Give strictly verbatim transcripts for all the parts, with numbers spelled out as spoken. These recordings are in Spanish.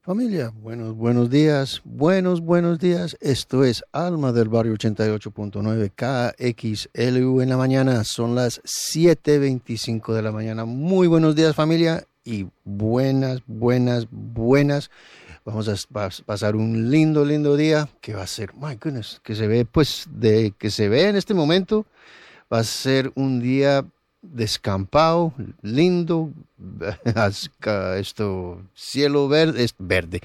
Familia, buenos, buenos días, buenos, buenos días. Esto es Alma del Barrio ochenta y ocho punto nueve K X L U en la mañana. Son las siete veinticinco de la mañana. Muy buenos días, familia, y buenas, buenas, buenas. Vamos a pas- pasar un lindo, lindo día que va a ser, my goodness, que se ve, pues, de que se ve en este momento. Va a ser un día descampado, lindo, esto, cielo verde, es verde,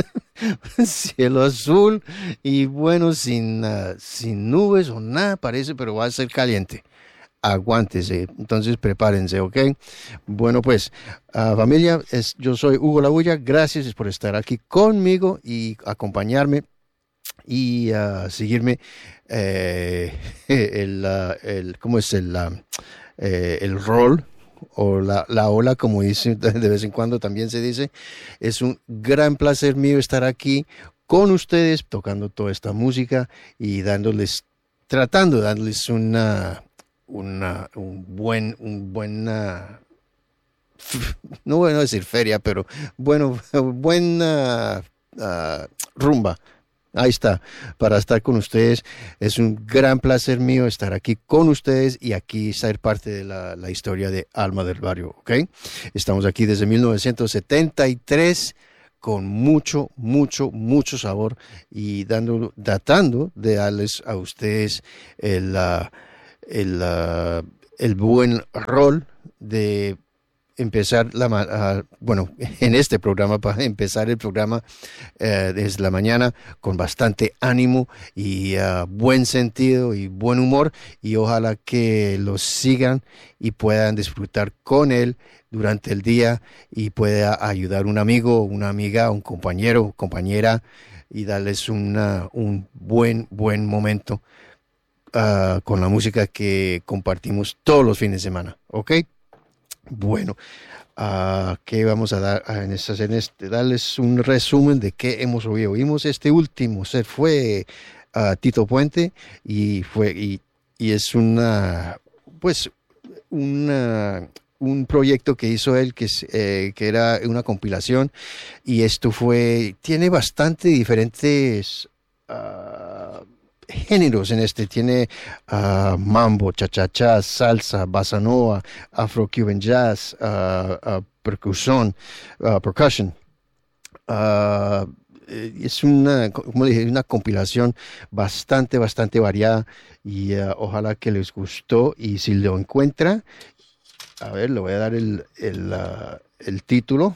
cielo azul y bueno, sin, uh, sin nubes o nada parece, pero va a ser caliente. Aguántese, entonces prepárense, ¿ok? Bueno, pues, uh, familia, es, yo soy Hugo Labuya, gracias por estar aquí conmigo y acompañarme y uh, seguirme eh, el, uh, el, ¿cómo es el, uh, eh, el rol o la, la ola, como dice de vez en cuando también se dice? Es un gran placer mío estar aquí con ustedes tocando toda esta música y dándoles, tratando de darles una, una un buen, un buena, no voy a decir feria, pero bueno, buena uh, rumba. Ahí está, para estar con ustedes. Es un gran placer mío estar aquí con ustedes y aquí ser parte de la, la historia de Alma del Barrio, ¿ok? Estamos aquí desde mil novecientos setenta y tres con mucho, mucho, mucho sabor y dando, tratando de darles a ustedes el, uh, el, uh, el buen rol de empezar la uh, bueno en este programa para empezar el programa uh, desde la mañana con bastante ánimo y uh, buen sentido y buen humor y ojalá que los sigan y puedan disfrutar con él durante el día y pueda ayudar un amigo, una amiga, un compañero, compañera y darles una, un buen buen momento uh, con la música que compartimos todos los fines de semana, ¿ok? Bueno, uh, ¿qué vamos a dar a en estas, en este, darles un resumen de qué hemos oído? Oímos este último ser fue uh, Tito Puente y fue y, y es una pues una un proyecto que hizo él que, es, eh, que era una compilación y esto fue tiene bastante diferentes uh, géneros en este. Tiene uh, mambo, cha-cha-cha, salsa, bossa nova, afro-cuban jazz, uh, uh, percusión, uh, percussion. Uh, es una, como dije, una compilación bastante, bastante variada y uh, ojalá que les gustó y si lo encuentra, a ver, le voy a dar el, el, uh, el título.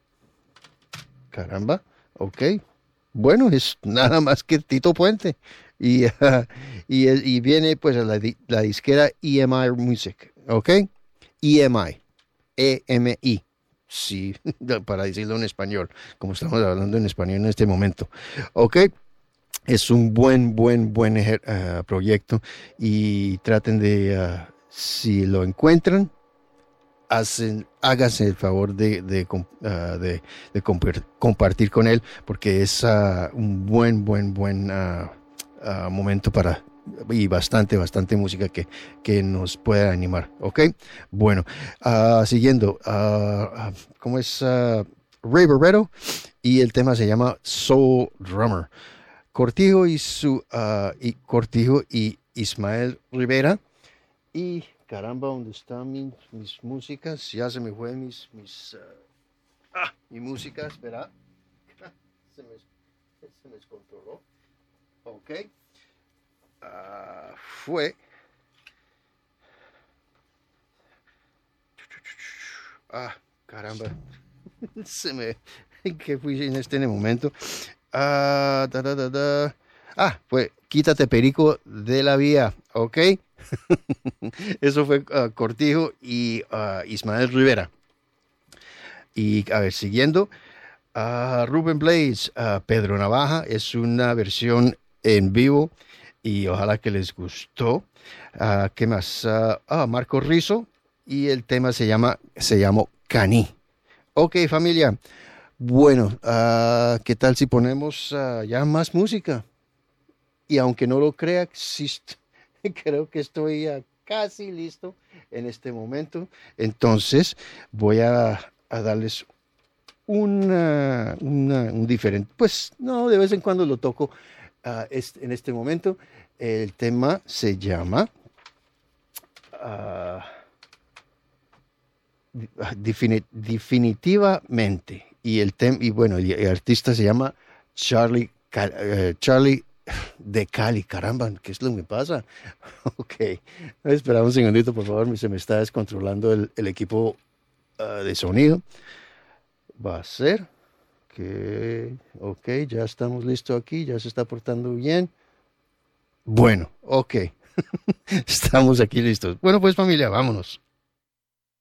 Caramba, ok. Bueno, es nada más que Tito Puente. Y, uh, y, y viene pues a la, la disquera E M I Music, ¿ok? E M I, E M I, sí, para decirlo en español, como estamos hablando en español en este momento, ¿ok? Es un buen, buen, buen uh, proyecto y traten de, uh, si lo encuentran, hacen, háganse el favor de, de, uh, de, de compartir con él porque es uh, un buen, buen, buen uh, uh, momento para y bastante, bastante música que, que nos puede animar, ¿ok? Bueno, uh, siguiendo, uh, uh, ¿cómo es? Uh, Ray Barretto y el tema se llama Soul Drummer. Cortijo y su uh, y Cortijo y Ismael Rivera y caramba, ¿dónde están mis, mis músicas? Ya se me fue mis, mis, uh, ah, mi música, espera. Se me, se me descontroló. Ok. Uh, fue. Ah, caramba. Se me. ¿Qué fui en este momento? Ah, da, da, da, da. Ah, fue Quítate Perico de la Vía. Ok. Eso fue uh, Cortijo y uh, Ismael Rivera. Y a ver, siguiendo, uh, Rubén Blades, uh, Pedro Navaja, es una versión en vivo y ojalá que les gustó. Uh, ¿Qué más? Uh, ah, Marco Rizzo y el tema se llama, se llamó Caní. Ok, familia. Bueno, uh, ¿qué tal si ponemos uh, ya más música? Y aunque no lo crea, existe. Creo que estoy uh, casi listo en este momento. Entonces voy a, a darles una, una- un diferente, pues no, de vez en cuando lo toco ah, este- en este momento. El tema se llama ah, di- ah, defini- definitivamente. Y el tem y bueno, el, el artista se llama Charlie, Cal- eh, Charlie de Cali. Caramba, ¿qué es lo que me pasa? Ok, espera un segundito, por favor, se me está descontrolando el, el equipo ah, de sonido. Va a ser que, ok, ya estamos listos aquí, ya se está portando bien. Bueno, ok, estamos aquí listos. Bueno, pues familia, vámonos.